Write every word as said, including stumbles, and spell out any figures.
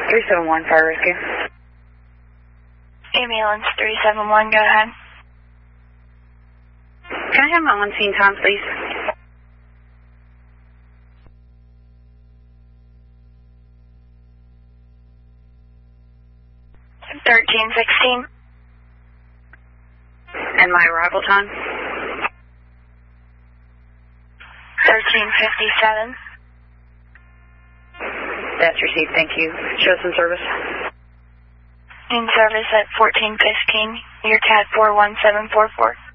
three seven one, fire rescue. Ambulance three seven one, go ahead. Can I have my on-scene time, please? thirteen sixteen. And my arrival time? thirteen fifty-seven. That's received, thank you. Show some service. In service at fourteen fifteen, your C A D four one seven four four.